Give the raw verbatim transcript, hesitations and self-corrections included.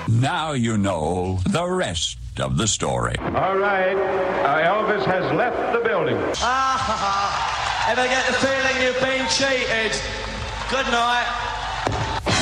Now you know the rest of the story. All right. Uh, Elvis has left the building. Ah, if I get the feeling you've been cheated, good night.